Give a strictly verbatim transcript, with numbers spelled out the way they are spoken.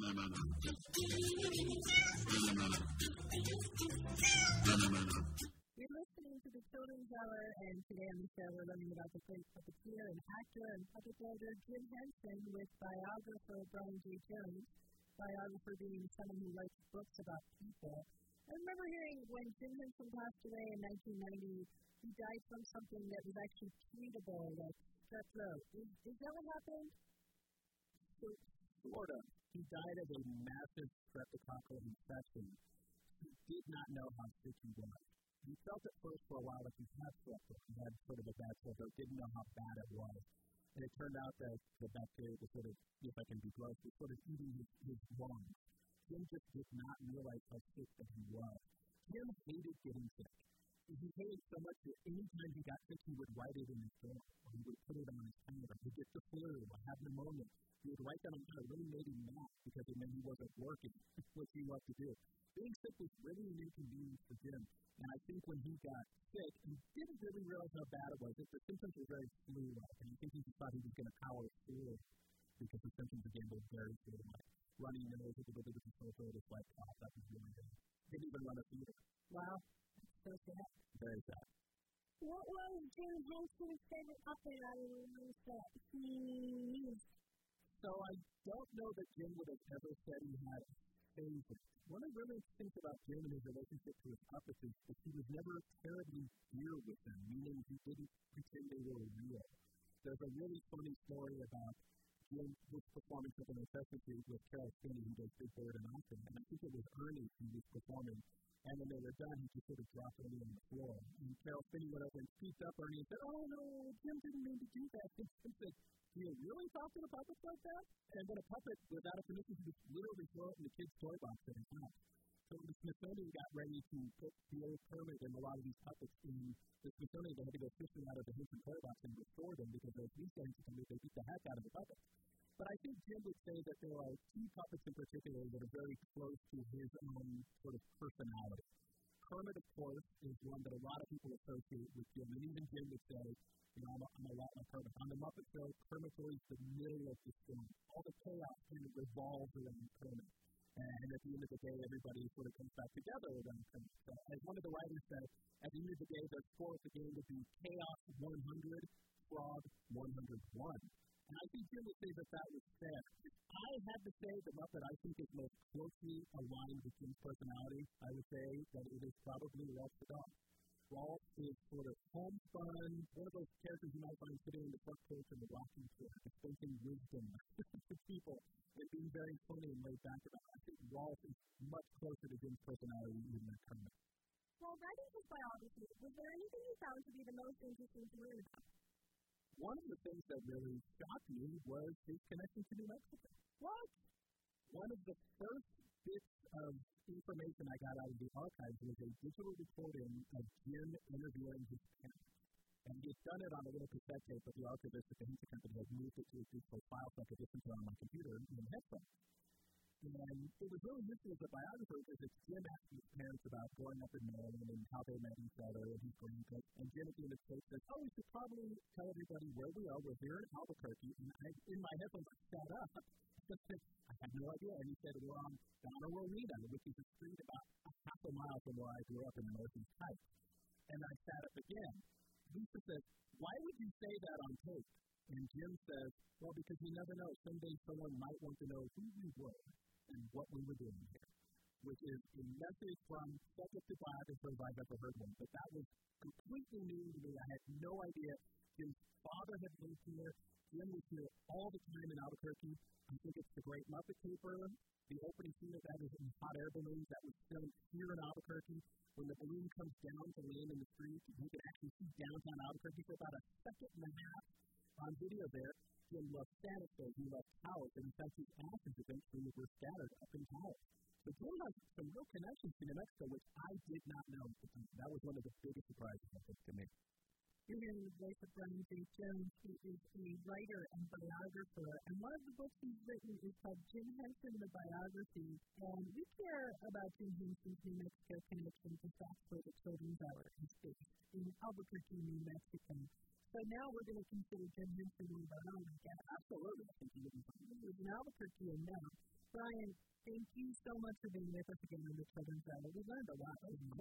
You're listening to the Children's Hour, and today on the show we're learning about the great puppeteer and actor and puppet builder Jim Henson with biographer Brian J. Jones. Biographer being someone who writes books about people. I remember hearing when Jim Henson passed away in nineteen ninety, he died from something that was actually treatable, like strep throat. Is, is that what happened? So, sort of. He died of a massive streptococcal infection. He did not know how sick he was. He felt at first for a while like he had strep throat. He had sort of a bad strep throat, didn't know how bad it was. And it turned out that the bacteria was sort of, if I can be gross, was sort of eating his, his lungs. Jim just did not realize how sick that he was. Jim hated getting sick. He hated so much that anytime he got sick, he would write it in his journal, or he would put it on his calendar. He'd get the flu or have pneumonia. He would write that on kind of really made him mad because it meant he wasn't working, which he loved to do. Being sick was really an inconvenience for Jim. And I think when he got sick, he didn't really realize how bad it was. The symptoms were very flu-like, and I think he just thought he was going to power through it because the symptoms again were very flu-like. Running nose, a little bit of a sore throat, a slight cough, that was really bad. Didn't even run a fever. Wow, that's so sad. Very sad. What was Jim Henson's favorite puppet out of the ones that he used? So I don't know that Jim would have ever said he had a favorite. One of the really interesting things about Jim and his relationship to his puppets is that he was never terribly dear with them, meaning he didn't pretend they were real. There's a really funny story about Jim was performing something in Sesame with Carol Spinney, who does Big Bird and Austin, and I think it was Ernie who was performing. And when they were done, he just sort of dropped Ernie on the floor. And Carol Spinney went over and scooped up Ernie and said, "Oh no, Jim didn't mean to do that." And Jim said, "Do you really talk to the puppets like that?" And then a puppet, without a permission, he just literally throw it in the kid's toy box at his house. So the Smithsonian got ready to put the old Kermit and a lot of these puppets in the Smithsonian. They had to go fishing out of the Henson toy box and restore them because those these things can they beat the heck out of the puppets. But I think Jim would say that there are two puppets in particular that are very close to his own sort of personality. Kermit, of course, is one that a lot of people associate with Jim, and even Jim would say, you know, I'm a, I'm a lot like Kermit. On the Muppet Show, Kermit's always the middle of the storm. All the chaos kind of revolves around Kermit. And at the end of the day, everybody sort of comes back together around Kermit. So, as one of the writers said, at the end of the day, the score of the game would be Chaos one hundred, Frog one hundred one. And I think Jim would say that that was fair. I had to say the Muppet I think is most closely aligned with Jim's personality. I would say that it is probably Ralph the dog. Ralph is sort of homespun, one of those characters you might find sitting in the front porch in the rocking chair, dispensing wisdom to people and being very funny and laid back about it. I think Ralph is much closer to Jim's personality even than Kermit. While writing his biography, was there anything you found to be the most interesting to learn about? One of the things that really shocked me was his connection to New Mexico. What? One of the first bits of information I got out of the archives was a digital recording of Jim interviewing his parents. And he had done it on a little cassette tape, but the archivist at the Henson Company had moved it to a digital file so I could listen to it on my computer in headphones. And it was really useful as a biographer because it's Jim asking his parents about growing up in Maryland and how they met each other and his grandkids. And Jim at the end of the tape says, "Oh, we should probably tell everybody where we are. We're here in Albuquerque." And I, in my headphones, I sat up. I had no idea. And he said, "We're on Donna Rowena, which is a street about a half a mile from where I grew up in the Northeast Heights." And I sat up again. Lisa said, "Why would you say that on tape?" And Jim says, "Well, because you never know. Someday someone might want to know who we were and what we were doing here," which is a message from such a biographer I've ever heard one. But that was completely new to me. I had no idea. Jim's father had lived here. Jim was here all the time in Albuquerque. I think it's the Great Muppet Caper. The opening scene of that is in hot air balloons. That was filmed here in Albuquerque. When the balloon comes down to land in the street, you can actually see downtown Albuquerque for about a second and a half on video there. Jim loved Santa Claus, he loved towers, and in fact his ashes eventually were scattered up in towers. So Jim has some real connections to New Mexico, which I did not know at the time. That was one of the biggest surprises, I think, to me. You're hearing the voice of Brian J. Jones. He is a writer and biographer, and one of the books he's written is called Jim Henson, the Biography. And we care about Jim Henson's New Mexico connection to that's where the Children's Hour is based, in Albuquerque, New Mexico. So now we're going to consider Jim Henson one of our own, I guess. Absolutely. I think he lives in Albuquerque and now. Brian, thank you so much for being with us again on the Children's Hour. We learned a lot.